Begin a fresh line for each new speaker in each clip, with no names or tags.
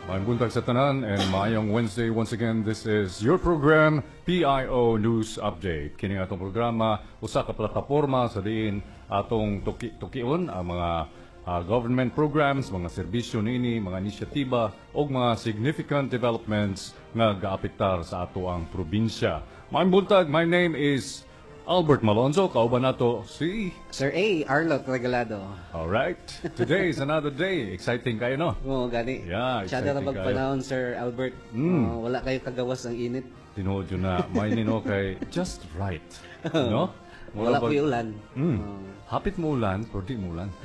I'm Buntag sa tanan and maayong Wednesday once again. This is your program PIO News Update. Kini atong programa usa ka plataporma sa diin atong tukion ang mga government programs, mga serbisyo niini, mga inisyatiba o mga significant developments nga gaapektar sa ato ang probinsya. I'm Buntag, my name is Albert Malonzo, kauban nato si
Sir A. Arlot Regalado.
Alright, today is another day. Exciting kayo, no?
Oo, gani.
Yeah,
Tsada na
exciting
magpanahon, Sir Albert. Wala kayo kagawas ng init.
Tinuod yun na, may nino kay just right. No?
Wala po yung ulan.
Hapit mo ulan, pero di mo ulan.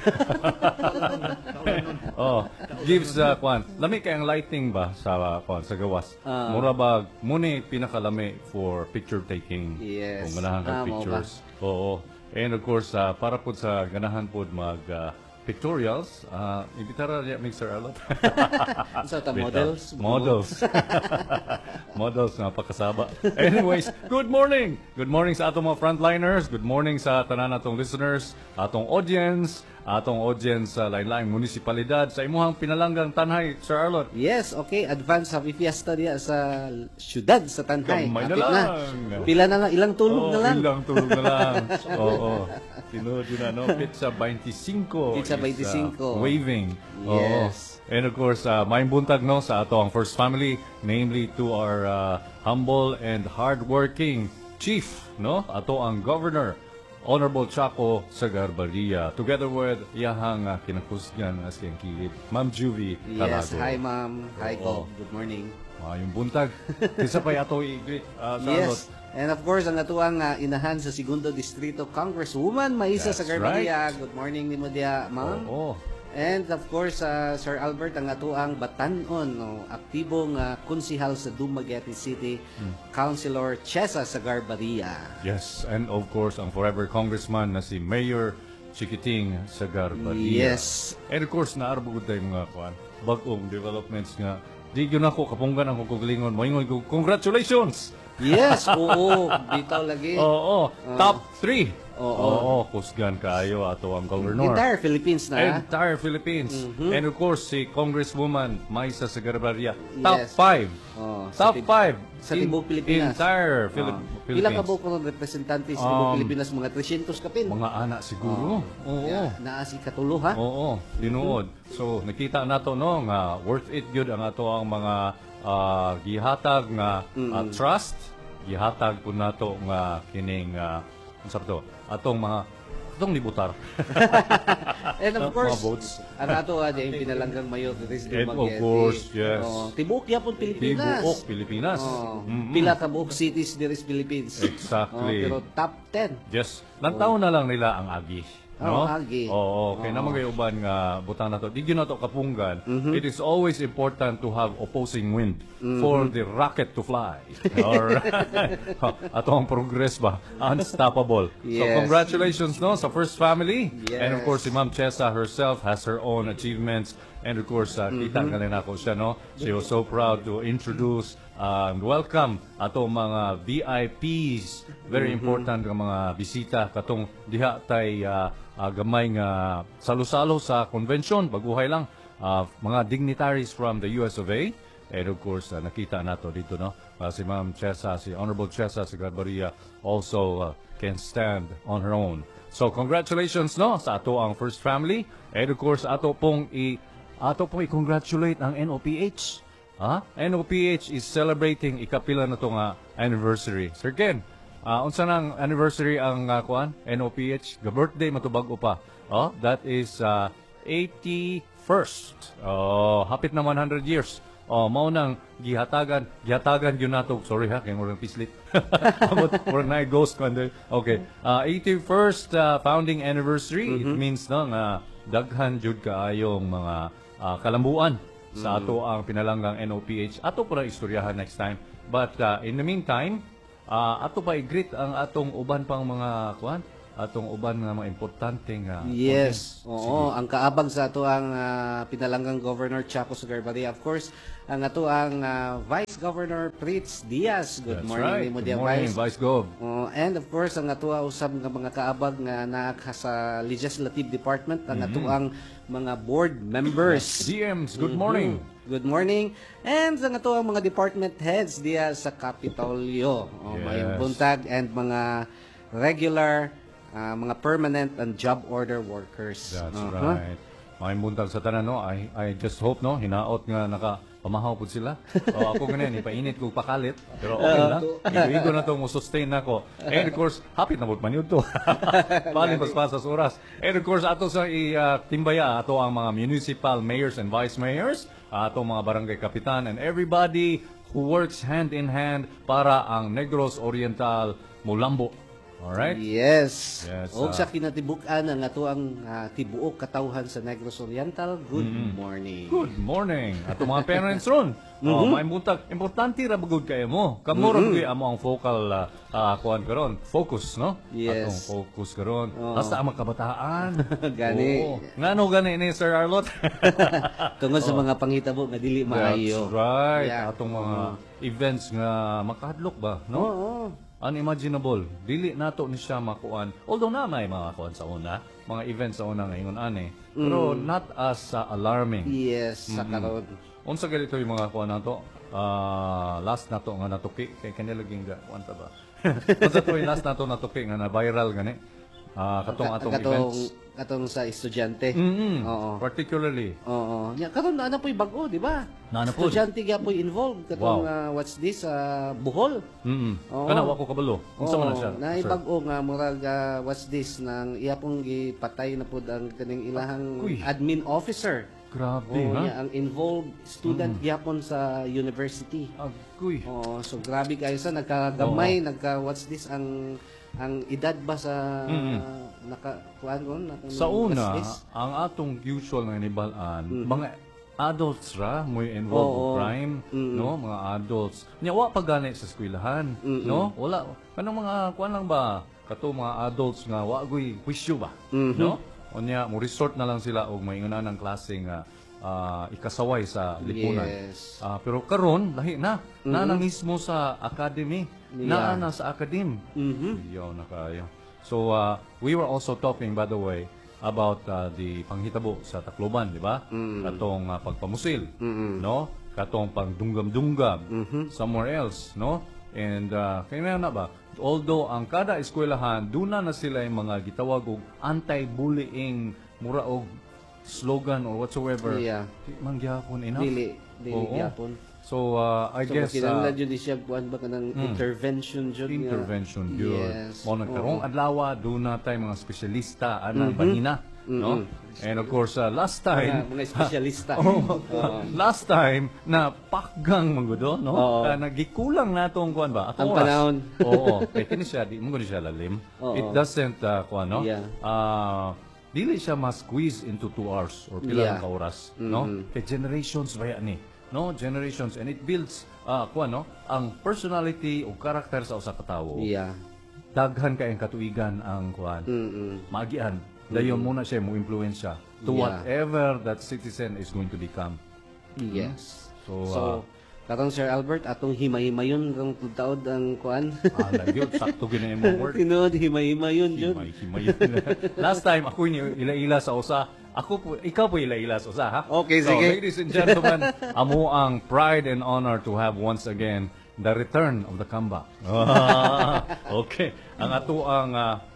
Gives kwan. Lami kayang lighting ba sa kwan sa gawas? Mura ba muni pinakalami for picture taking?
Yes.
Kung ganahan ka pictures. Oo. And of course, para po sa ganahan po mag pictorials, ibitara niya Mr. Arlot.
So, models?
Models. Models na pakasaba. Anyways, good morning! Good morning sa atong mga frontliners. Good morning sa tanan atong listeners, atong audience sa lain-laing munisipalidad, sa imuhang pinalanggang Tanhay, Sir Arlot.
Yes, okay. Advance happy fiesta diya sa syudad sa Tanhay.
Kamay na
Hapit
lang.
Pila na lang, ilang tulog na lang.
Ilang tulog na lang. Oo. Tinuod yun na, no? Pizza 25.
Pizza 25.
Waving.
Yes.
Oo. And of course, may buntag, no, sa ato ang first family, namely to our humble and hardworking chief, no? Ato ang governor, Honorable Chaco Sagarbarria, together with iyahang kinakusgan as kiyang kilid, Ma'am Juvie Calago.
Yes, hi ma'am. Hi ko. Good morning.
Yung buntag. Kisa pa ato i-greet,
Yes. And of course, ang atuang inahan sa Segundo Distrito, Congresswoman Maisa Sagarbarria.
right.
Good morning ni mo diya, ma'am.
Oo.
And of course, Sir Albert, ang atuang batanon, aktibong konsihal sa Dumaguete City, Councilor Chesa Sagarbarria.
Yes, and of course, ang forever congressman na si Mayor Chiquiting Sagarbarria.
Yes.
And of course, naarbugod tayo mga bagong developments nga. Di yun ako, kapunggan ang kukugalingon. Moingon ko, congratulations!
Yes, oo. Bitaw lagi.
Oo, top 3.
Oo.
Kusgan kayo ato ang governor.
Entire Philippines na.
Entire Philippines. And of course, si Congresswoman Maisa Sagarbarria. Top
Yes.
5. Top 5.
Sa Tibok Pilipinas.
Entire
Pila
Philippines.
ka po kung representante sa Tibok Pilipinas? Mga 300 kapin.
Mga anak siguro. Oo.
Naasi katulo, ha?
Oo, tinuod. So nakita nato no nga worth it gyud ang ato ang mga gihatag nga trust, gihatag po nato nga kining unsa to? Atong libutar.
And of course,
mga votes.
ang ato yung pinalanggang mayor dito sa
And
Dumaguete.
of course, yes.
Tibuok yapon Pilipinas.
Tibuok Pilipinas.
Pila ka buok cities dito sa Philippines.
Exactly.
Pero top 10.
Yes. Lantaw na lang nila ang agi. No?
Agi.
Oo, kaya naman kayo uban nga butang na to. Di yun na to kapunggan. It is always important to have opposing wind for the rocket to fly. Alright. Ato ang progress ba? Unstoppable. So
Yes.
congratulations no sa first family.
Yes.
And of course, si Ma'am Chesa herself has her own achievements. And of course, kita nga rin ako siya, no? She was so proud to introduce and welcome ato mga VIPs. Very important nga mga bisita katong diha tay gamay nga salo-salo sa convention, baguhay lang. Mga dignitaries from the US of A. And of course, nakita nato dito, no? Si Ma'am Chesa, si Honorable Chesa Sagarbarria also can stand on her own. So, congratulations, no? Sa ato ang first family. And of course, ato pong i-congratulate ang NOPH. NOPH is celebrating ikapila na to nga anniversary. Sir Ken, unsa nang anniversary ang NOPH? Ga-birthday matubag pa. That is 81st. Hapit na 100 years. Mao nang gihatagan yun nato. Sorry ha, kay murang pislit. Murang na ghost man. Okay. 81st founding anniversary. It means no nga daghan jud kaayong mga kalambuan sa ato ang pinalanggang NOPH. Ato po na istoryahan next time. But in the meantime, ato pa i-greet ang atong uban pang mga atong uban nga mga importanteng
Yes. Oo, ang kaabag sa ato ang pinalanggang Governor Chaco Sagarbarria. Of course, ang ato ang Vice Governor Pritz Diaz. Good
That's
morning,
right.
mo
Good
dia,
morning, Vice Gov.
And of course, ang ato usab nga mga kaabag nga naa sa Legislative Department, ang ato ang mga board members.
DMs, good morning.
Good morning. And sa nga to ang mga department heads diya sa Kapitolyo. May
Yes.
buntag and mga regular, mga permanent and job order workers.
That's
Uh-huh.
right. Mga buntag sa tanan, no? I just hope, no? Hinaot nga pamahaw po sila. O ako ganyan, ipainit ko pakalit. Pero okay lang. Igo na to mo sustain ako. And of course, hapit na po man yun to. Bali pas pasas oras. And of course, ato sa timbaya, ato ang mga municipal mayors and vice mayors, ato mga barangay kapitan, and everybody who works hand in hand para ang Negros Oriental mulambo. Alright?
Yes.
Yes,
O sa kinatibukan ang ato ang tibuok katawhan sa Negros Oriental. Good morning.
Good morning. Ato mga parents ron. May buntag. Importante ra bagod kayo mo. Kamo ra gyud amo ang focal kuan karon. Focus, no?
Yes.
Atong focus karon. Hasta ang mga kabataan.
Gani.
Oo. Ngano gani ni Sir Arlot?
Tungod sa mga panghitabo nga dili maayo.
That's right.
Yeah.
Atong mga events nga makahadlok ba, no?
Oo.
Unimaginable. Dili nato ni siya makuan. Although na may mga kuan sa una, mga events sa una ngayon ani. Pero not as alarming.
Yes, sa karon.
Unsa gali to yung mga kuan nato? Last nato nga natuki kay kanila laging kuan ta ba? Unsa to yung last nato natuki nga na viral gani? Katong atong events.
Katong sa estudyante. Oo.
Particularly.
Oo. Ya karon na po'y bago, di ba?
Na po.
Estudyante gyud po'y involved katong what's this Bohol. Oo.
Kana wa ko kabalo. Unsa man na siya?
Na
sir?
bago nga murag what's this nang iya pong gipatay na pud ang kaning ilahang
Uy.
admin officer.
Grabe,
Oo,
ha?
niya, ang involved student gyapon sa university.
Agoy.
Oh, so grabe kayo sa nagkagamay, what's this ang edad ba sa nakakuan ko
Sa una,
what's this?
ang atong usual nga inibalaan, mga adults ra mo involved in crime, no? Mga adults. Nya wa pa gani sa eskwelahan, no? Wala kanang mga kuan lang ba? Kato mga adults nga wa goy wisyo ba, no? Unya mo resort na lang sila og maingunan ng klase nga ikasaway sa lipunan.
Yes.
Pero karon lahi na. Na mismo sa academy.
Yeah.
Na sa academy. Yo na kayo. So we were also talking, by the way, about the panghitabo sa Tacloban, di ba? Katong pagpamusil, no? Katong pagdunggam-dunggam somewhere else, no? And kaya na ba? Although ang kada eskwelahan, duna na sila yung mga gitawag og anti-bullying, mura og slogan or whatsoever.
Yeah.
Di man gyapon enough.
Dili
Oo.
gyapon.
So I
So
guess
kinahanglan jud di siya kuan ba kanang intervention jud nga.
intervention yun.
Yes.
Mo nagkarong adlaw do na tay mga espesyalista anang banina, no? And of course last time
Mga espesyalista.
last time na pakgang manggudo, no? Nagikulang natong kuan ba?
Ang panahon.
Oo. Kay kini siya di mo siya lalim.
Oo.
It doesn't kuan, no?
Yeah.
Dili siya ma-squeeze into 2 hours or pila
Yeah.
ka oras, no? Kay generations ba ni? No, generations, and it builds kuan, no, ang personality o character sa usa ka tawo.
Yeah.
Daghan kay ang katuigan ang kuan. Maagian. Dayon muna siya mo influensya to
Yeah.
whatever that citizen is going to become.
Yes.
So,
Karong Sir Albert, atong himay-himayon rong taod ang kuan.
yun, sakto gina yung word.
Tinod, himay-himayon jud.
Himay. Last time ako ni ila-ila sa usa. Ikaw po ila-ila sa usa, ha?
Okay,
So,
sige.
ladies and gentlemen, amo ang pride and honor to have once again the return of the comeback. Okay. Ang ato ang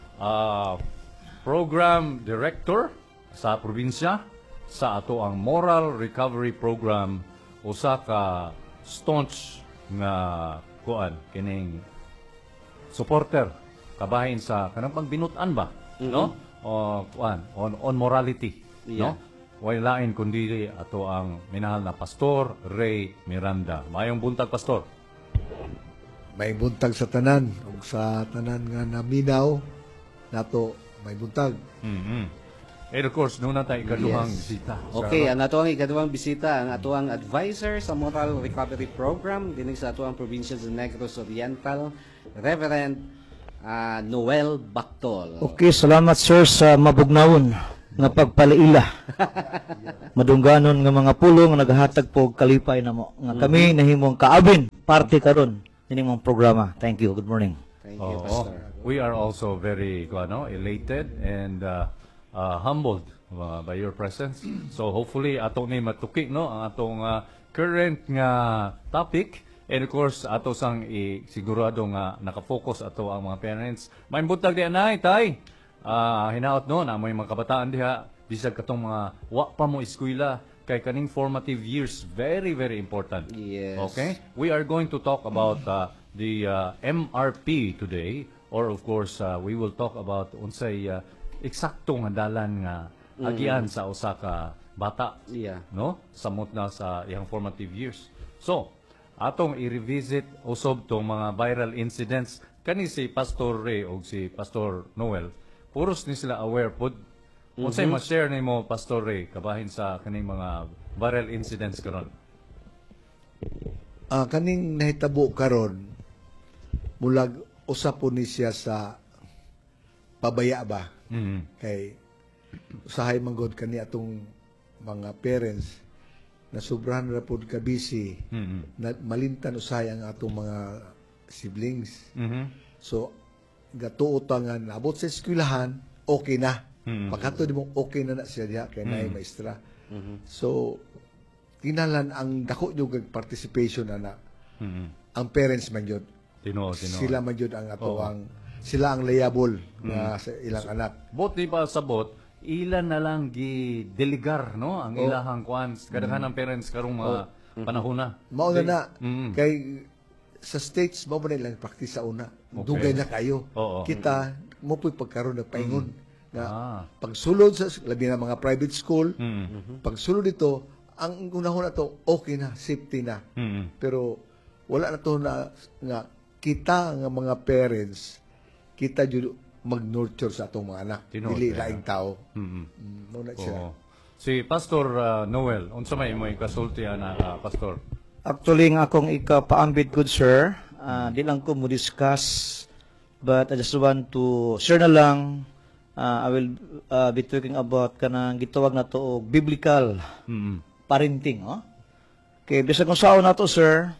program director sa probinsya sa ato ang moral recovery program usa ka staunch nga kuan kining supporter kabahin sa kanang pagbinutan ba, no? O kuan on morality, no? Way lain kundi ato ang minahal na Pastor Ray Miranda. Mayong buntag, Pastor.
May buntag sa tanan ug sa tanan nga naminaw nato may buntag.
And of course, noon na tayo ikaduhang bisita.
Okay, ang ato ang ikaduhang bisita, ang ato ang advisor sa Moral Recovery Program dinig sa ato ang probinsya sa Negros Oriental, Reverend Noel Bactol.
Okay, salamat sir sa mabugnawon nga pagpalaila. Madungganon nga mga pulong nga naghatag po og kalipay namo. Nga kami nahimong kaabin parte karon ining mga programa. Thank you. Good morning.
Thank you,
Oo.
Pastor.
We are also very elated and humbled by your presence. So hopefully ato ni matuki no ang atong current nga topic, and of course ato sang sigurado nga nakafocus ato ang mga parents. May butag di anay tay. Hinaot no na may mga kabataan diha bisag katong mga wa pa mo eskwela kay kaning formative years very very important.
Yes.
Okay? We are going to talk about the MRP today, or of course we will talk about unsay eksaktong dalan nga agian sa usa ka bata,
Yeah.
no? Samot na sa iyang formative years. So, atong i-revisit usab tong mga viral incidents kani si Pastor Ray o si Pastor Noel. Puros ni sila aware pod. Unsay ma-share nimo Pastor Ray kabahin sa kaning mga viral incidents karon?
Kaning nahitabo karon mulag usa po ni siya sa pabaya ba? Kay usahay manggod kani atong mga parents na sobrahan ra pud ka busy na malintan usahay ang atong mga siblings. So gatuo ta nga nabot sa eskwelahan, okay na. Pagkato di mo okay na siya diha kay naay maestra. So tinalan ang dako jud kag participation ana. Ang parents man jud.
Tino.
Sila man jud ang ato ang sila ang liable na sa ilang anak.
Bot di pa sabot, ilan na lang gi-delegar no ang ilahang kwans kadaghan ng parents karong mga panahon na.
Mao na kay sa states mo ba nilang practice sa una. Dugay na kayo.
Oo.
Kita mo po'y pagkaroon ng paingon nga pagsulod sa labi na mga private school, pagsulod dito ang unahon na to okay na, safety na. Pero wala na to na nga kita nga mga parents kita jud mag-nurture sa atong mga anak.
Tinuod,
Dili
yeah.
laing tao. Muna siya.
Oo. Si Pastor Noel, unsa may mo ikasulti na Pastor?
Actually, nga akong ikapaambit, good sir, di lang ko mo discuss, but I just want to share na lang, I will be talking about kanang gitawag na to og biblical parenting. Okay, bisag kung sao na to, sir,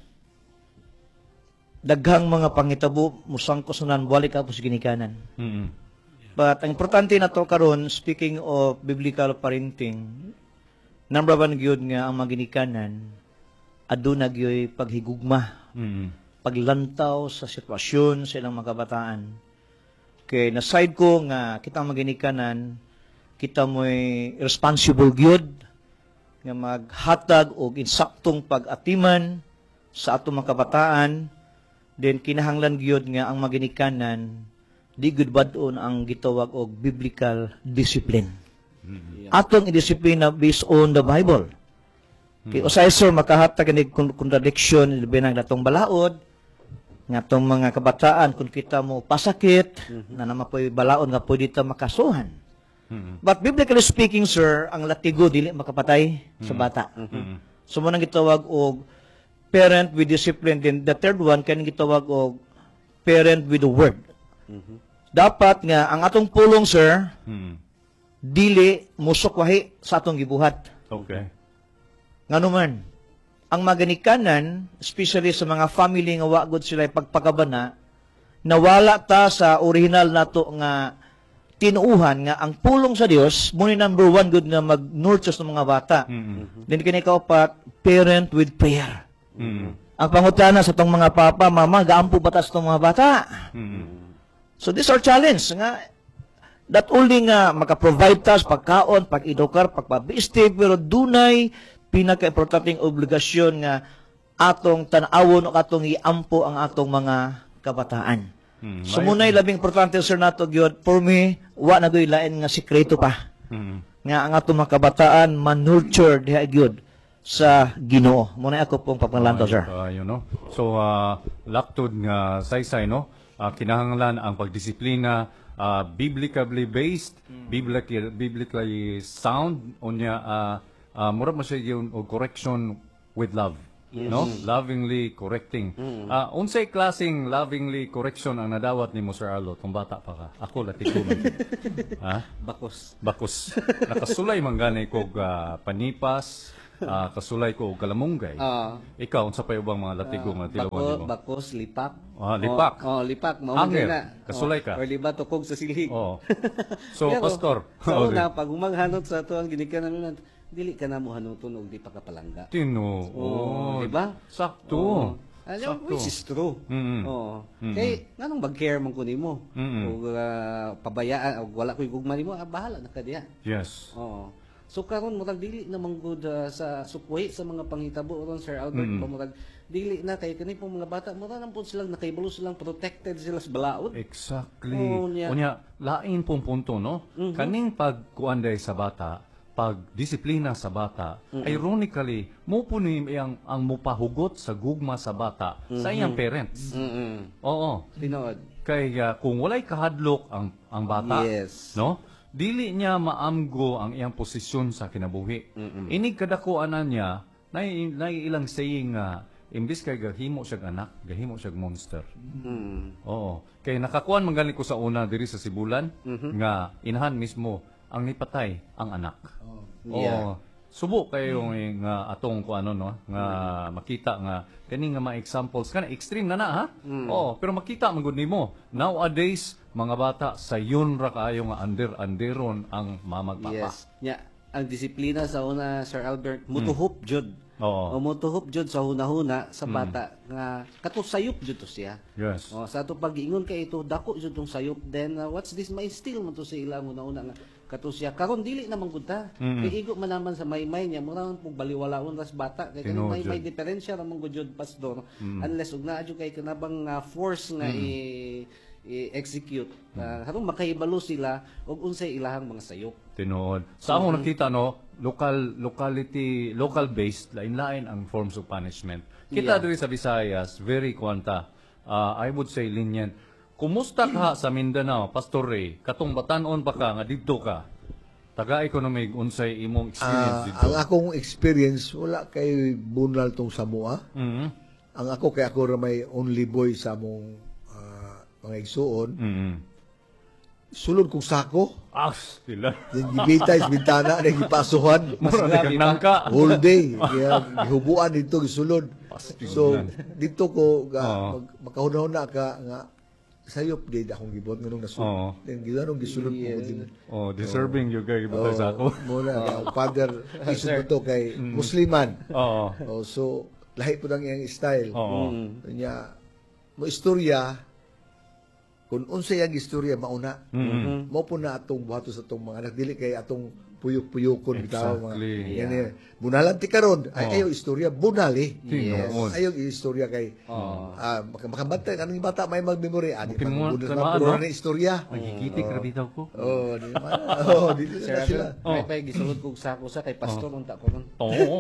daghang mga pangitabo musangko sunan balik ako sa ginikanan. But ang importante na to karon, speaking of biblical parenting, number one gyud nga ang mga ginikanan aduna gyud paghigugma, paglantaw sa sitwasyon sa ilang mga kabataan. Kay na side ko nga kita mga ginikanan, kita mo'y responsible gyud nga maghatag og insaktong pag-atiman sa atong mga kabataan. Then kinahanglan gyud nga ang mga ginikanan di gud bad-on ang gitawag og biblical discipline. Atong i-disiplina based on the Bible. Kay usay sir makahatag kini contradiction binang natong balaod nga atong mga kabataan kung kita mo pasakit na namapoy balaod nga pwede ta makasuhan. But biblically speaking sir, ang latigo dili makapatay sa bata. So mo nang gitawag og parent with discipline. Then the third one kaning gitawag og parent with the word. Dapat nga ang atong pulong sir dili musukwahi sa atong gibuhat.
Okay.
Nganuman ang maganikanan, especially sa mga family nga wa gud sila pagpakabana, nawala ta sa original nato nga tinuuhan nga ang pulong sa Dios mo ni number one good nga mag-nurture sa mga bata. Then kini kaupat, parent with prayer. Ang pangutana sa tong mga papa, mama, gaampo ba ta sa tong mga bata? So this our challenge nga not only nga maka-provide ta sa pagkaon, pag-edukar, pagpabiste, pero dunay pinaka-importanteng obligasyon nga atong tan-awon o atong iampo ang atong mga kabataan. So muna'y labing importante sir nato gyud for me wa na gyud lain nga sikreto pa. Nga ang atong mga kabataan man-nurture diha gyud sa Ginoo. Muna ako pong papanlanto sir.
You know. So laktod nga saysay no. Kinahanglan ang pagdisiplina biblically based, biblically sound unya mura mo siya yung correction with love. No? Lovingly correcting. Unsay klaseng lovingly correction ang nadawat ni mo Sir Arlo kung bata pa ka? Ako latiko man.
Bakos.
Bakos. Nakasulay man gani kog panipas, kasulay ko og kalamunggay. Ikaw unsa pa ubang mga latigo nga tilawan nimo?
Bakos, lipak.
Lipak.
Lipak.
Hanger, kasulay ka.
Or liba tukog sa silig.
Oo. So,
Pero,
pastor.
Sa una, pag umanghanot sa ito, ang ginikanan nun, dili ka na mo hanuton og di pa kapalangga.
Tinuod.
Diba?
Sakto.
Alam, which is true.
Mm-mm.
Oo. Kay, nganong mag-care man ko nimo? O pabayaan, o wala ko'y gugma nimo, bahala na ka diya.
Yes.
Oo. So karon murag dili na manggod sa sukwi sa mga panghitabo ron Sir Albert murag dili na kay kani pong mga bata murag nang po silang nakahibalo silang protected sila sa balaod.
Exactly.
Oo, niya.
Unya, lain pong punto, no? Kaning pagkuan day sa bata, pagdisiplina sa bata, ironically, mo po ni ang mupahugot sa gugma sa bata sa iyang parents. Oo.
Tinood.
Kay kung walay kahadlok ang bata,
Yes.
no? Dili niya maamgo ang iyang posisyon sa kinabuhi. Inig kadakuanan niya, ilang saying nga, imbis kay gahimo siya anak, gahimo siya monster. Oo. Kay nakakuan man galing ko sa una diri sa Sibulan, nga inahan mismo ang nipatay ang anak.
Yeah.
Subo kayo nga atong ko ano no nga makita nga kani nga mga examples kana extreme na ha. Oo, pero makita man gud nimo nowadays mga bata sayon ra kaayo nga anderon ang mamag papa.
Yes. Nya, ang disiplina sa una Sir Albert mutuhop jud.
Oo.
O mutuhop jud sa hunahuna sa bata nga kato sayop jud to siya.
Yes.
O sa ato pag-ingon kay ito dako jud tong sayop then what's this may still man to sa ilang una nga kato siya karon dili na man gud ta. Kay igo man naman sa maymay niya mura man pug baliwalaon ras bata kay kani may diferensya ra man gud jud pastor unless ug naa jud kay kanabang force nga i-execute harong makahibalo sila og unsay ilahang mga sayop.
Tinuod. Sa akong nakita no, local based lain-lain ang forms of punishment. Kita diri sa Visayas very kwanta. I would say lenient. Kumusta ka sa Mindanao, Pastor Ray? Katong batan-on pa ka nga didto ka. Taga-economic unsay imong experience dito?
Ang akong experience, wala kay bunal tong Samoa. Ang ako, kay ako ra may only boy sa among mga igsuon. Sulod kong sako,
Sila.
then gibitay sa bintana, then gipasuhan.
Mura kang nangka.
Whole day. Kaya gihubuan dito, gisulod. So, dito ko, makahuna ka nga, sayop gid akong gibot nganong nasulod. Then ginanong gisulod ko din.
Deserving you kay batay sa ako.
Muna ang father isip ko to kay Musliman.
Oo.
So lahi po ang iyang style. Nya mo istorya kung unsay ang istorya mauna. Mo po na atong buhaton sa atong mga anak dili kay atong puyok-puyokon bitaw mga yan. Bunalan ti karon ay ayo istorya bunali. Ayo istorya kay makabantay kaning bata may magmemory ani pag ni istorya.
Magigitik ra bitaw ko.
Di man. Dito na sila.
May pay gisulod kog sako sa kay pastor unta ko ron.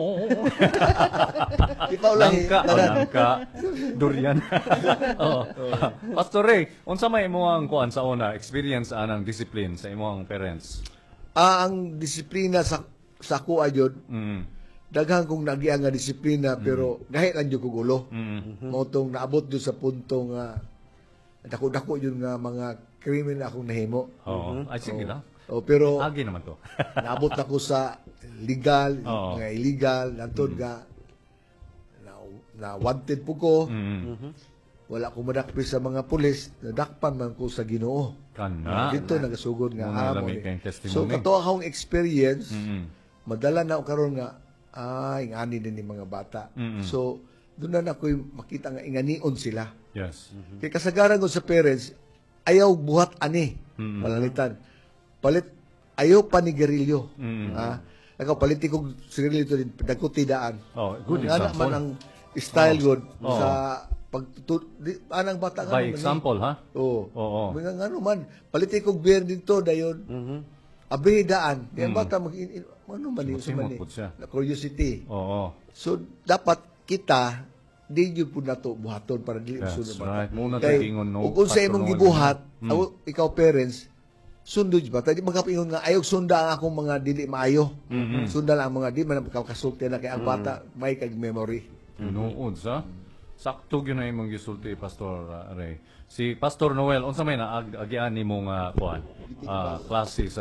Di pa ulang
Nangka. Durian. Pastor Ray, unsa may imong kuan sa una experience anang discipline sa imong parents?
Ang disiplina sa ko ayod, daghan kong nagiang nga disiplina pero gahit lang jud kog ulo. Mao tong naabot jud sa punto nga dako-dako yun nga mga krimen akong nahimo.
Ay sige lang.
Pero
Agi naman to.
naabot ako sa legal, nga illegal, nantod nga na wanted po ko. Wala ko madakpi sa mga pulis, nadakpan man ko sa Ginoo.
Kana.
Dito nagasugod nga
Muna
amo.
lami kayong testimony.
So kato akong experience, madala na ako karon nga ingani din ni mga bata. So doon na ako makita nga inganion sila.
Yes.
Kay kasagaran ko sa parents, ayaw buhat ani. Palalitan. Palit ayaw panigarilyo. Ako paliti ko sigarilyo to din dagko tidaan.
Good
Nga
example.
naman ang style good sa anang bata
By example, ha?
Oo. Mga nga naman, paliti kong beer dito, dayon. Abidaan. Kaya bata, ano man yun sa mani? Na curiosity.
Oo.
So, dapat kita, di yun po na to buhaton para dili sunod
right. Muna
kay
tingin no.
kung sa imong gibuhat, ikaw parents, sundo ba? Tadi magkapingon nga ayog sunda ang akong mga dili maayo. Sunda lang ang mga di man kasulti na kay ang bata may kag memory.
Tinuod sa sakto gyud na imong gisulti Pastor Ray. Si Pastor Noel unsa may na agian nimo nga kuan klase sa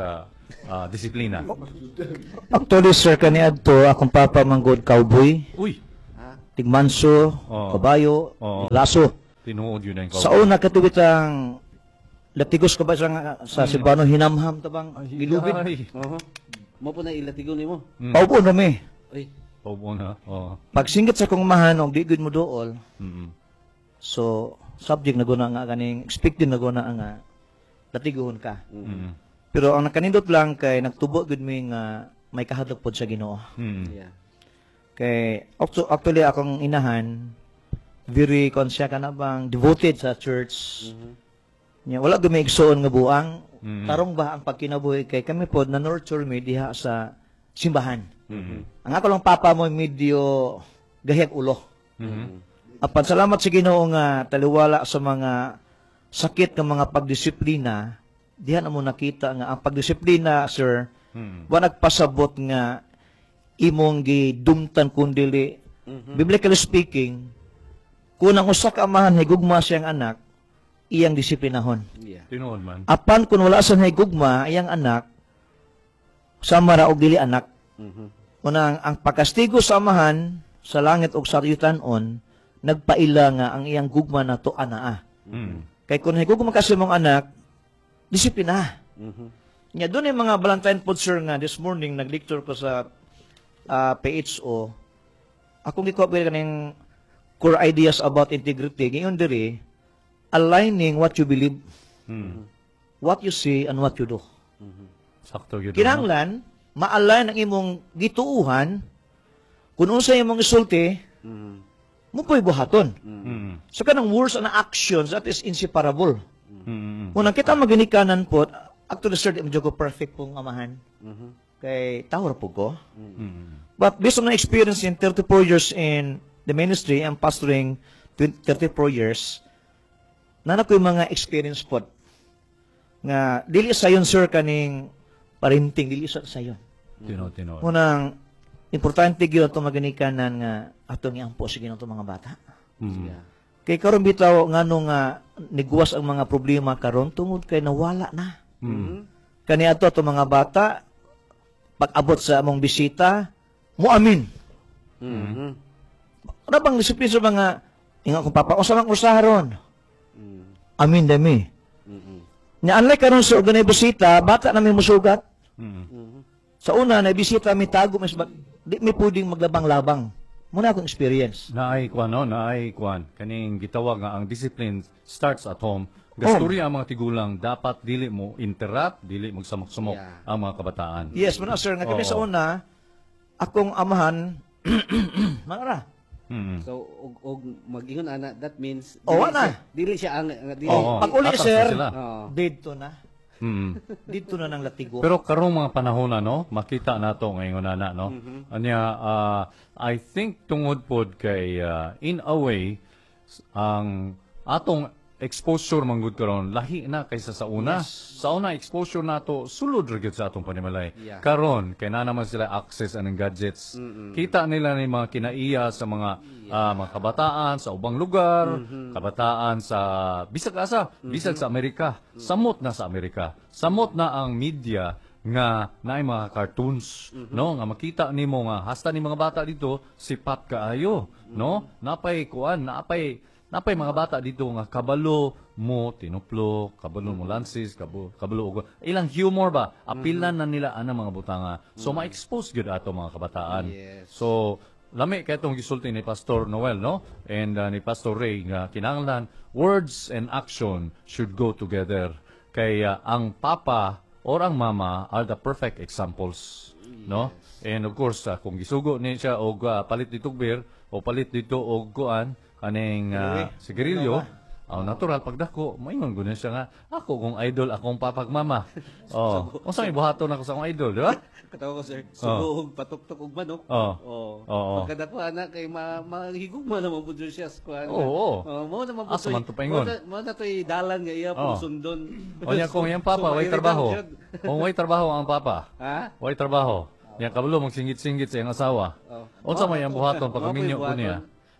disiplina.
Actually, sir, kaniadto akong papa manggod cowboy,
Uy,
tigmanso,
Oo.
kabayo,
Oo.
laso.
tinuod yun ang
Sa una katuwit ang latigos ka ba sa Cebuano hinamham tabang gilubid.
Ay,
Mo po na ilatigon nimo.
Paupo na mi.
Ay,
paubo na. Oo.
Pag singgit sa kong mahan og di gud mo dool.
Mm-mm.
So subject na guna nga kaning expected na guna nga latigohon ka.
Mm-mm.
Pero ang nakanindot lang kay nagtubo gud mi nga may kahadlok pod sa Ginoo.
Mm-mm.
yeah.
Kay actually akong inahan very siya ka na bang devoted sa church. Nya wala gud may igsoon nga buang. Tarong ba ang pagkinabuhi kay kami pod na nurture mi diha sa simbahan. Ang ako lang papa mo medyo gahiyag ulo. Apan salamat sa Ginoo nga taliwala sa mga sakit ng mga pagdisiplina, diha na mo nakita nga ang pagdisiplina, sir, wa nagpasabot nga imong gidumtan kundili. Biblically speaking, kung ang usa ka amahan higugma siyang anak, iyang disiplinahon.
Yeah.
Tinuod man.
Apan kung wala sa higugma iyang anak, sama ra og dili anak. Unang ang pagkastigo sa amahan sa langit ug sa yutan-on nagpaila nga ang iyang gugma na to anaa. Kay kung higugma kasi mong anak, disiplina. Nya doon yung mga Valentine pod sir nga this morning nag-lecture ko sa PHO. Akong gikuha ko kaning core ideas about integrity. Ngayon diri aligning what you believe, what you say and what you do.
Sakto yun.
Kinahanglan ma-align ang imong gituuhan kung unsa imong isulti, mo po'y buhaton. So kanang words and actions that is inseparable. Unang kita maginikanan po, actually sir, di medyo ko perfect pong amahan. Kay tawar po ko. But based on my experience in 34 years in the ministry, I'm pastoring 34 years, nana ko yung mga experience po nga dili sayon sir kaning parenting, dili sayon.
Tinuod.
Unang importante gyud ato maginikanan nga ato ni ampo sige nato mga bata.
Yeah.
Kay karon bitaw ngano nga niguwas ang mga problema karon tungod kay nawala na. Kani ato ato mga bata pag abot sa among bisita, muamin. Ano bang disiplina sa mga inga kung papa usa mang usaharon. Amin dami. Nya unlike karon sa organi bisita, bata na may musugat. Sa una na bisita mi tago mas di mi puding maglabang-labang. Muna akong experience.
Naay kwan. Kaning gitawag nga ang discipline starts at home. Gasturya ang mga tigulang dapat dili mo interrupt, dili magsamok-samok
Yeah.
ang mga kabataan.
Yes, muna sir, nga kami
Oo.
sa una, akong amahan, manara.
So og mag-ingon ana, that means
Oo, ana.
dili siya ang dili.
Oo.
Pag uli
atas na
sir,
sila.
Oo.
dito na.
Mm.
Dito na ng latigo.
Pero karong mga panahon na, no, makita nato ngayon na, no. Anya, I think tungod pod kay in a way ang atong exposure manggod karon lahi na kaysa sa una. Sa una exposure nato sulod ra gyud sa atong panimalay.
Yeah.
Karon kay na naman sila access anong gadgets. Kita nila ni mga kinaiya sa mga mga kabataan sa ubang lugar, kabataan sa bisag asa, bisag sa Amerika, samot na sa Amerika. Samot na ang media nga naay mga cartoons, no, nga makita nimo nga hasta ni mga bata dito sipat kaayo, no, napay napay mga bata dito nga kabalo mo tinuplo, kabalo mo lances, kabalo og ilang humor ba apilan na nila ana mga butanga, so ma-expose gyud ato mga kabataan.
Yes.
So lami kay itong gisulti ni Pastor Noel, no, and ni Pastor Ray nga kinahanglan words and action should go together. Kay ang papa or ang mama are the perfect examples, no? And of course, kung gisugo ni siya og palit dito beer o palit dito og kuan kaning sigarilyo, natural pagdako, moingon gud siya nga ako kung idol akong papag mama. Oh, unsa may buhaton ako sa akong idol, di ba?
Katawa ko sir, sugo og patuktok og manok.
Oo.
Pagkadako ana kay mahigugma naman pud siya sa kuan.
Oo.
Mao naman pud.
Asa man to paingon?
Mao na toy dalan nga iya pud sundon.
O niya kung yung papa, way trabaho. Kung way trabaho ang papa,
Ha?
way trabaho. Yan kabalo magsinggit-singgit sa iyang asawa. Unsa may ang buhaton pagkaminyo ko niya?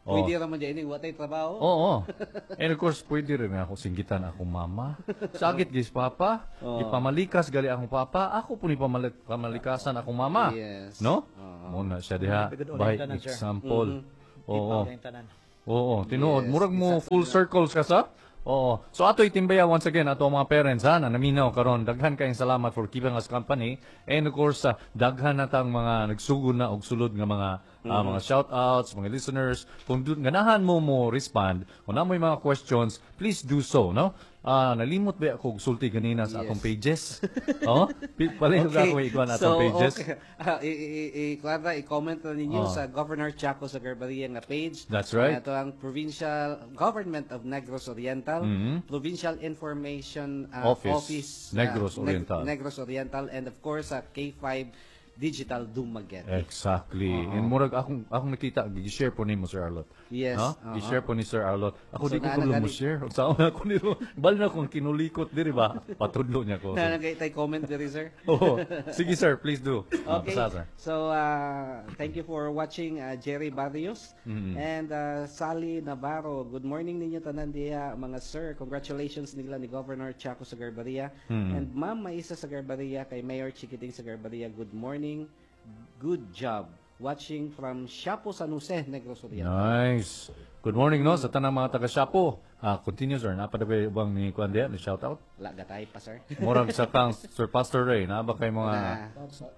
Pwede raman dyan ini, watay trabaho.
Oo. And of course, pwede rin ako singgitan akong mama. Sakit gis papa. Ipamalikas gali akong papa. Ako po ni pamalikasan akong mama.
Yes.
No? Muna siya diha. By example. Oo.
Ang tanan.
Oo, tinuod. Murag mo full circles ka sa? Oo. So ato itimbaya once again ato mga parents ha, na naminaw karon. Daghan kayong salamat for keeping us company. And of course, daghan na tang mga nagsugod na og sulod nga mga shout outs, mga listeners. Kung ganahan mo respond, kung na may mga questions, please do so, no? Nalimot ba ako og sulti ganina sa atong pages? Oh, palihog ako ikuan atong pages.
Okay. I-comment na ninyo sa Governor Chaco Sagarbaria nga page.
That's right.
Ito ang Provincial Government of Negros Oriental, Provincial Information Office
Negros Oriental.
Negros Oriental, and of course K5 Digital Dumaguete.
Exactly. And murag akong nakita, gi-share po ni mo Sir Arlot.
Yes.
No? Gi-share po ni Sir Arlot. Ako
So,
di ko
naana
mo
gani-
share. Saan ako nito? Bali na akong kinulikot diri ba? Patudlo niya ko.
Nanagay tayo comment diri, sir.
Oo. Sige sir, please do.
Okay.
Basta, sir.
So, thank you for watching Jerry Barrios and Sally Navarro. Good morning ninyo tanan diya, mga sir. Congratulations nila ni Governor Chaco Sagarbaria and Ma'am Maisa Sagarbaria kay Mayor Chiquiting Sagarbaria. Good morning. Good job. Watching from Shapo, San Jose, Negros Oriental.
Nice. Good morning no sa tanang mga taga Shapo. Continue sir, napadabay bang ni kuan diya, ni shout out.
Lagatay pa, sir.
Murag sa kang Sir Pastor Ray, na ba kay mga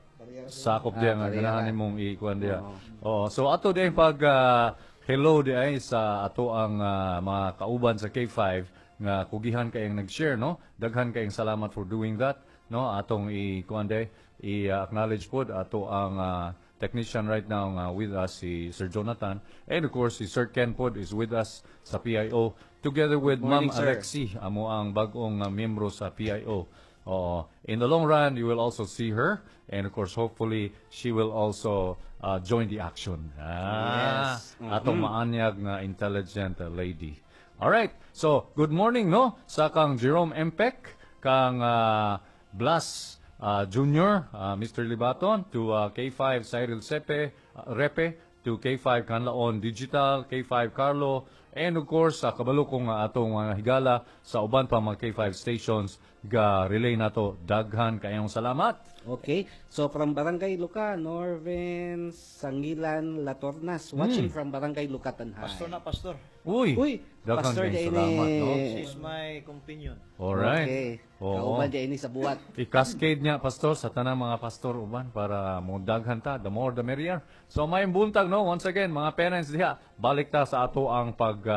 sakop diya nga ganahan nimong ikuan diya. Oo. So ato diya pag hello diya sa ato ang mga kauban sa K5 nga kugihan kayong nag-share no. Daghan kayong salamat for doing that no. Atong ikuan diya i-acknowledge po ato ang technician right now with us si Sir Jonathan, and of course si Sir Ken po is with us sa PIO together with Ma'am
morning, sir.
Alexi, amo ang bagong miyembro sa PIO. In the long run, you will also see her, and of course, hopefully, she will also join the action.
Yes.
Atong maanyag nga intelligent lady. All right. So, good morning, no? Sa kang Jerome Empek, kang Blas Junior, Mr. Libaton, to K5 Cyril Repe, to K5 Canlaon Digital, K5 Carlo, and of course, kabalo kong atong higala sa uban pa mga K5 stations, ga relay nato daghan kayong salamat.
Okay. So, from Barangay Luca, Norvin Sangilan Latornas. Watching from Barangay Luca, Tanhay.
Pastor na pastor.
Uy,
Uy,
daghan
Pastor
kayong
Jaini.
salamat, no?
This is my companion.
Alright.
Okay.
Oo.
Kauban dyan ini sa buhat.
I-cascade niya, pastor, sa tanang mga pastor uban para mo daghan ta, the more the merrier. So may buntag no, once again, mga parents diha, balik ta sa ato ang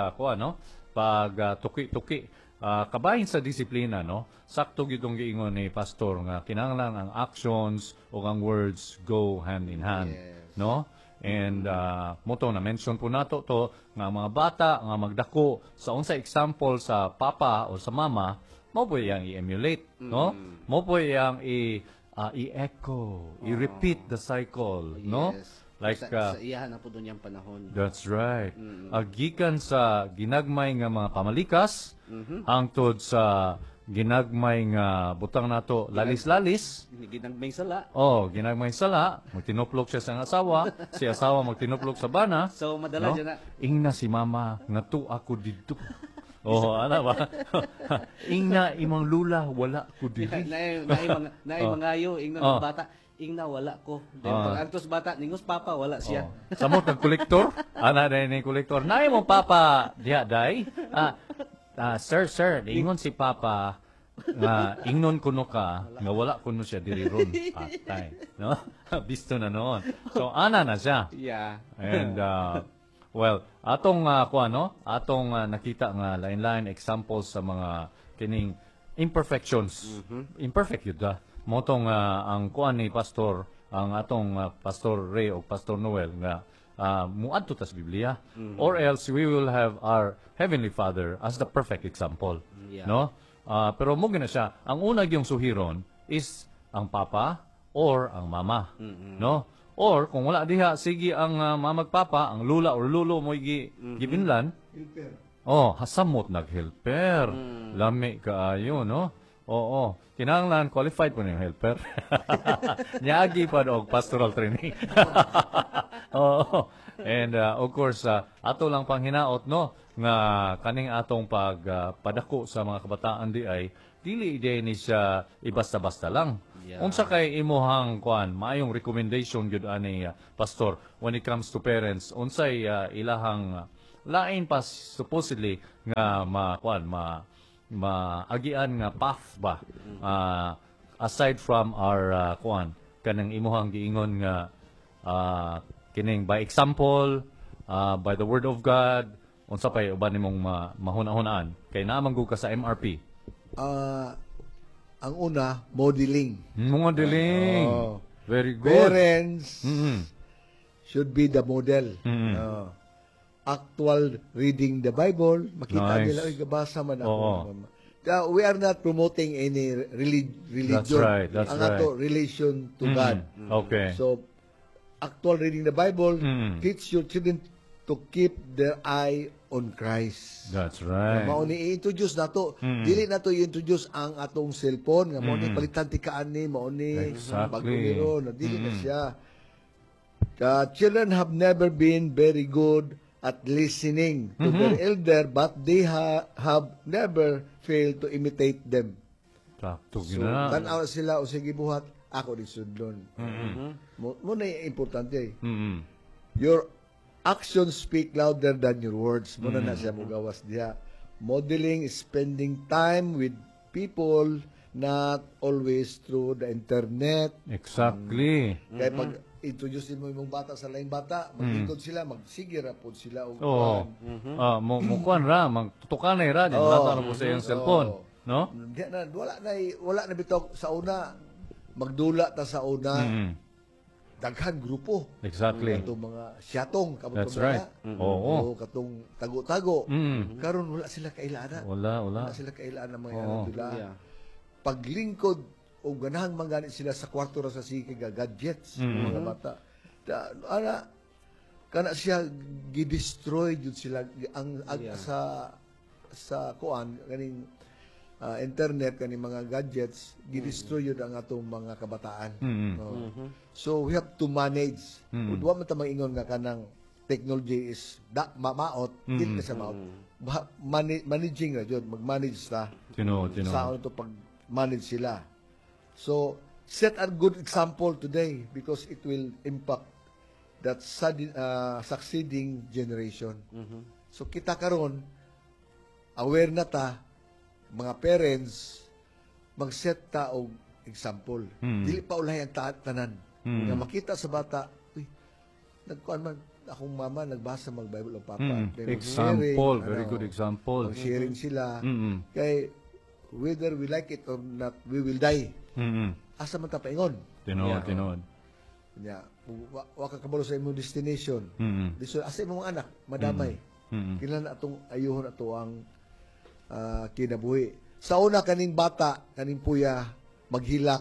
tuki-tuki. Kabahin sa disiplina no, sakto gitong giingon ni pastor nga kinahanglan ang actions o ang words go hand in hand, no? And moto na mention po nato to nga mga bata nga magdako sa unsa example sa papa o sa mama, mo po yang i-emulate, no? Mo po yang i-echo, i-repeat the cycle, no?
Yes.
Like
sa iyahan na po doon yung panahon.
that's right. Gikan sa ginagmay nga mga pamalikas hangtod sa ginagmay nga butang nato lalis-lalis.
Ginagmay sala.
Ginagmay sala, magtinuplok siya sa asawa, si asawa magtinuplok sa bana.
So, madala
No?
dyan na.
Ingna si mama, nga tu ako dito. Ana ba? Ingna imang lula, wala ko diri.
Naay mangayo, ingnan ng bata. Ingna wala ko. Pag agtos bata, ningos papa, wala siya.
Samot ng kolektor, ana na ni kolektor. Naay mo papa, diha day. Sir, ingon si papa nga ingnon kuno ka nga wala kuno siya diri ron. Patay, no? Bisto na noon. So ana na siya.
Yeah.
And well, atong atong nakita nga lain-lain examples sa mga kining imperfections. Imperfect yun da. Motong ang kuan ni pastor, ang atong Pastor Ray o Pastor Noel nga muadto ta sa Biblia, or else we will have our heavenly Father as the perfect example.
Yeah.
No? Pero mo gina siya, ang unag yung suhiron is ang papa or ang mama, no? Or kung wala diha, sige ang mamagpapa, ang lula or lulo mo gibinlan. Hasamot nag-helper. Lami kaayo, no? Oo. Kinahanglan qualified po yung helper. Nyagi pa og pastoral training. Oo. And of course, ato lang pang hinaot, no, nga kaning atong padako sa mga kabataan di ay dili din ni siya ibasta-basta lang. Unsa kay imuhang maayong recommendation gyud ani pastor when it comes to parents, unsay ilahang lain pa supposedly nga maagian nga path ba aside from our kanang imuhang giingon nga kining by example, by the word of God, unsa pay uban nimong mahuna-hunaan kay naamang ka sa MRP.
Ang una, modeling.
Modeling. Very good.
Parents should be the model. Actual reading the Bible, makita
Nice.
nila, ay, gabasa man ako.
Oo.
We are not promoting any religion.
That's right, that's
Ang
right.
ato, relation to God.
Okay.
So, actual reading the Bible, teach your children to keep their eye on Christ.
That's right.
Mao ni i-introduce nato, dili nato i-introduce ang atong cellphone nga mao ni palitan tikaan ni mao ni
Exactly.
bagong na dili na siya. Children have never been very good at listening to their elder, but they have never failed to imitate them.
Sakto
So,
gina.
tanaw sila o sige buhat, ako di sudlon. Mo na yung importante. Your actions speak louder than your words. Muna na siya mugawas diha. Modeling is spending time with people, not always through the internet.
Exactly.
Kaya pag introduce mo yung bata sa laing bata, maglingkod sila, magsigira po sila. O
Oo. Mo kuan ra, magtutukanay ra, di wala na po sa iyang cellphone, no?
Wala na bitaw sa una. Magdula ta sa una. Daghan grupo.
Exactly.
Katong mga siyatong,
That's right. Oo.
O katong tago-tago. Karon wala sila kailana.
Wala.
Wala sila kailangan ng mga
Oo.
dula.
Yeah.
Paglingkod o ganahang manganit sila sa kwarto ra sa sige gadgets mga bata. Kana siya gidestroy jud sila sa kuan kaning internet kaning mga gadgets gidestroy jud ang atong mga kabataan. Oh. So we have to manage. Wa man ta maingon nga kanang technology is maot, dili na siya maot. Managing ra jud, mag-manage ta.
Tino.
Sa ano to pag-manage sila. So, set a good example today because it will impact that succeeding generation. So, kita karon aware na ta, mga parents, mag-set ta og example. Dili pa ulay ang tanan. Nga makita sa bata, uy, nagkuan man, akong mama nagbasa mag-Bible ang papa. Then
Example,
sharing,
very good example.
Mag-sharing sila. Kay whether we like it or not, we will die. Asa man ta paingon?
Tinood.
Nya, wa ka kabalo sa imong destination. Asa imong anak madamay. Kinahanglan atong ayuhon ato ang kinabuhi. Sa una kaning bata, kaning puya maghilak.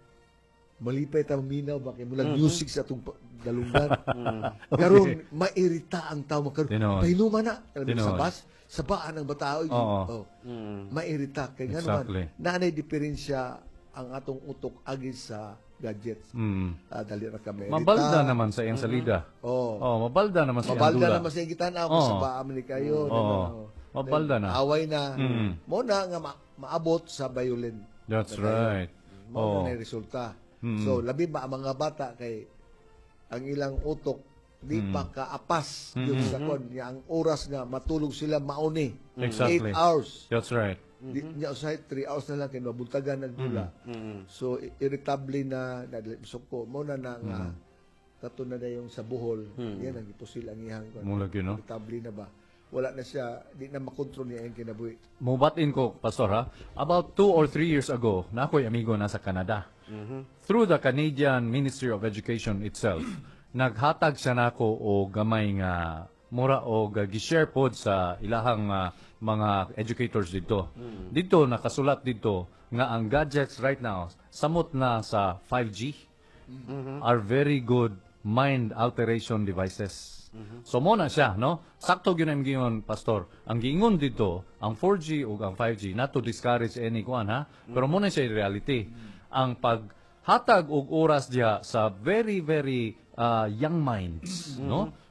Malipay ta minaw ba kay mulang music sa atong dalungan. Karon mairita ang tao karon.
Tinood.
Pahinuma na sa
Tinood.
bus, sa baan ang bata.
Oo.
Mairita kay nga
Exactly.
naman nanay diferensya ang atong utok agi sa gadgets. Dali ra kami.
Mabalda naman sa iyang salida.
Oh.
Mabalda naman sa iyang
Mabalda
dula.
naman sa gitan ako sa paam ni kayo.
Mabalda na.
Away na. Mo na nga maabot sa violin.
That's right.
Mo na resulta. So labi ba ang mga bata kay ang ilang utok di pa kaapas yung sa kon nga ang oras nga matulog sila mauni.
Exactly.
8 hours.
That's right.
Di niya usahay 3 hours na lang kay mabuntagan nagdula. So irritable na nadalisok ko mo na nga kato na yung sa buhol. Yan ang ipusil ang ihang kon.
Mula no?
Irritable na ba? Wala na siya, di na makontrol niya yung kinabuhi.
Mubatin ko, Pastor, ha? About 2 or 3 years ago, na ako'y amigo nasa Canada. Through the Canadian Ministry of Education itself, naghatag siya nako o gamay nga mura o gishare pod sa ilahang mga educators dito. Dito, nakasulat dito nga ang gadgets right now, samot na sa 5G, are very good mind alteration devices. So mo na siya, no? Sakto gyud ang giingon, Pastor. Ang giingon dito, ang 4G ug ang 5G, not to discourage any kuan ha, pero mo na siya reality. Ang paghatag og oras diha sa very young minds, no?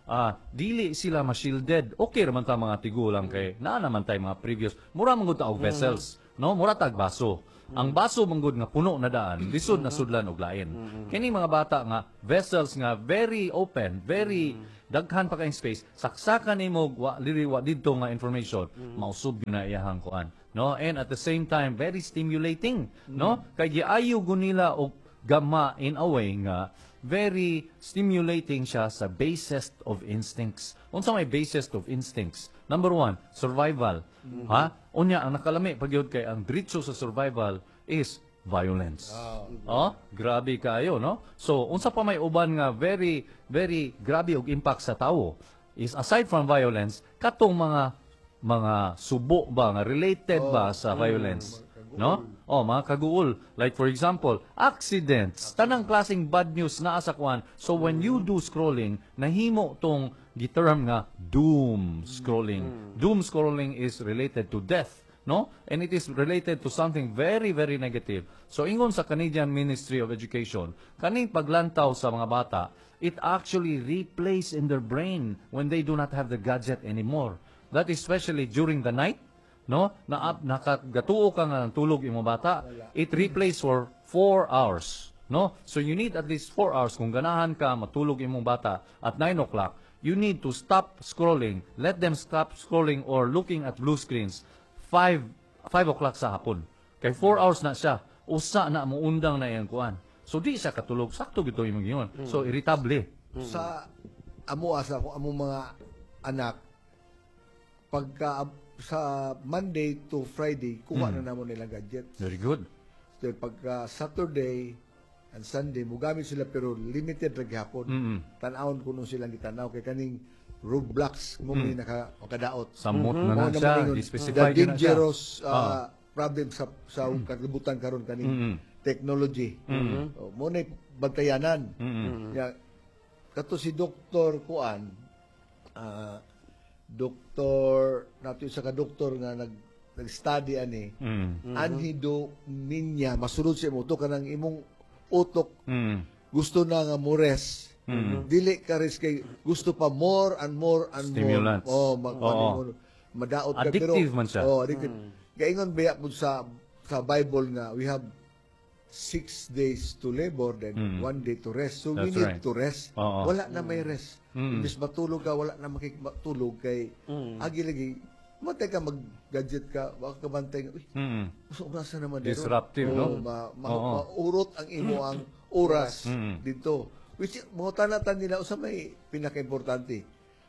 dili sila ma-shielded. Okay raman ta mga tigulang kay naa naman tay mga previous. Mura man gud ta og vessels, no? Mura tag baso. Ang baso manggod nga puno na daan, lisod na sudlan og lain. Kini mga bata nga vessels nga very open, very daghan pa kayong space, saksakan nimo wa didto nga information, mausub yun na iyahang kuan, no? And at the same time very stimulating, no? Kay giayo gunila og gama in a way nga very stimulating siya sa basest of instincts. Unsa may basest of instincts? Number 1, survival. Ha? Unya, ang nakalami, pagyod kay ang diretso sa survival is violence. Oh, grabe kayo, no? So, unsa pa may uban nga very, very grabe og impact sa tawo is aside from violence, katong mga subo ba, nga related ba sa violence? No? Oh, mga kaguol. Like for example, accidents. Tanang klaseng bad news naa sa kwan. So when you do scrolling, nahimo tong giterm nga doom scrolling. Doom scrolling is related to death, no? And it is related to something very, very negative. So ingon sa Canadian Ministry of Education, kaning paglantaw sa mga bata, it actually replays in their brain when they do not have the gadget anymore. That is especially during the night, no? Nakagatuo ka nga ng tulog imong bata, it replays for 4 hours, no? So you need at least 4 hours. Kung ganahan ka matulog imong bata at 9 o'clock, you need to stop scrolling, let them stop scrolling or looking at blue screens 5 o'clock sa hapon. Kay 4 hours na siya, usa na muundang na iyang kuan. So di siya katulog, sakto gito imong gingon. So irritable.
Sa asa ko amo mga anak pagka sa Monday to Friday kuha na namo nila gadget.
Very good.
So pagka Saturday and Sunday mugamit sila pero limited ra gihapon. Tan-awon kuno sila gitanaw kay kaning Roblox mo ni nakadaot.
Samot na
Mao
na siya,
naman ingon,
i-specify
the
yun na siya.
dangerous problem sa kalibutan karon kaning technology. Mo na bantayanan. Ya kato si Dr. Kuan doktor nato sa ka-doktor nga nag-study ani anhido minya masulod siya mo to kanang imong utok gusto na nga mores dili ka ris kay gusto pa more and more and
Stimulants.
more madaot ka pero
Addictive man siya.
addictive gaingon biya pud sa Bible nga we have 6 days to labor then 1 day to rest. So we
That's
need
right.
to rest.
Oo.
Wala na may rest. Imbis matulog ka, wala na makikmatulog kay agi lagi matay ka mag-gadget ka, wala ka bantay. Uy, nasa naman dito.
Disruptive, no?
Maurot ang imo ang oras dito. Which, mga tanatan nila, sa may pinaka-importante,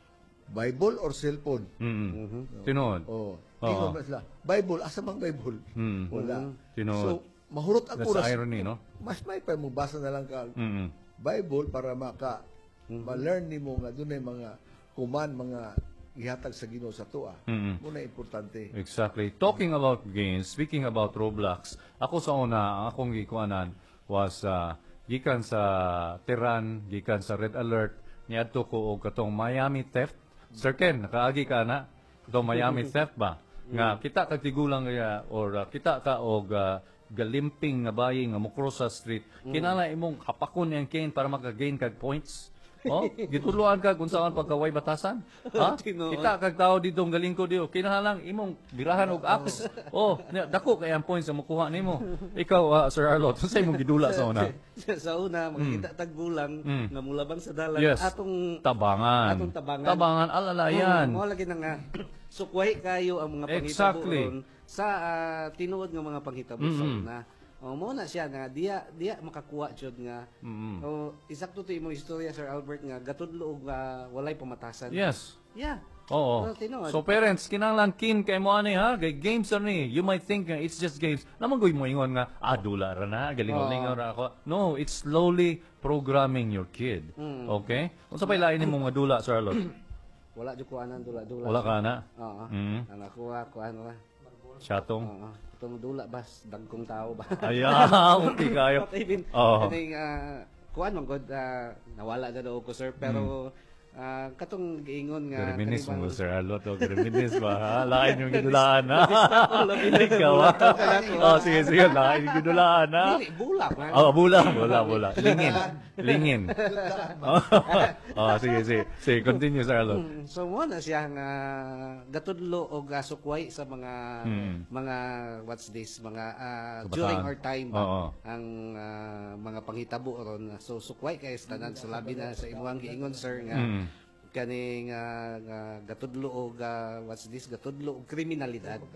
Bible or cellphone?
Tinood.
Ikaw ba sila? Bible, asa mang Bible? Wala.
Tinood.
So, mahurot ang
That's
oras.
the irony, no?
Mas may pa mo basa na lang ka Bible para ma-learn nimo nga dunay mga mga gihatag sa Ginoo sa tuwa. Muna importante.
Exactly. Talking about games, speaking about Roblox, ako sa una, ang akong gikuanan was gikan sa Tiran, gikan sa Red Alert, niadto ko og katong Miami Theft. Sir Ken, nakaagi ka na? Katong Miami Theft ba? Nga kita kag tigulang kaya or kita ka og galimping nga bayi nga mukro sa street, kinala imong kapakon yang Ken para maka-gain kag points. Oh, gituluan ka kung saan pagkaway batasan. Ha? Kita kag tao dito ang galing ko diyo. Kinahanglan imong birahan og apps. Oh, dako kay ang points sa makuha nimo. Ikaw, Sir Arlot, sa imong gidula sa una.
Sa una, makikita tagbulang nga mulabang sa dalan
Yes.
atong
Tabangan.
atong tabangan.
Tabangan, alalayan.
Mo lagi na nga sukway kayo ang mga
Exactly.
panghitabo sa tinuod nga mga panghitabo sa una. Mo na siya nga diya makakuha jud nga. Isakto to imong istorya Sir Albert nga gatudlo og walay pamatasan.
Yes.
Yeah.
Oo.
Tinuod.
So parents, kinahanglan kin kay mo ani ha, kay games ni. You might think nga it's just games. Naman goy mo ingon nga dula ra na, galing-galing ra ako. No, it's slowly programming your kid. Okay? Unsa pay lain nimo nga dula, Sir Arlot?
Wala jud ko anan dula-dula.
Wala ka na.
Oo. Ang nakuha ko ano ra.
Chatong.
Oo. Itong dula bas dagkong tao ba.
Okay kayo.
Even
Oo.
kuan man god nawala na daw ko sir pero katong giingon nga
Reminis
kanibang-
mo, Sir Arlo, to. Reminis ba, ha? Lain yung ginulaan, ha? Ikaw, ha? Oh, sige, lain yung ginulaan, ha?
Dili, bulak.
Oh, bula. Lingin. Oh, sige. Sige, continue, Sir Arlo.
So mo na siya nga gatudlo o gasukway sa mga what's this mga during our time ba,
Oo.
ang mga panghitabo ron. So sukway kay tanan sa labi na sa imuhang giingon sir nga kaning gatudlo og what's this gatudlo og kriminalidad.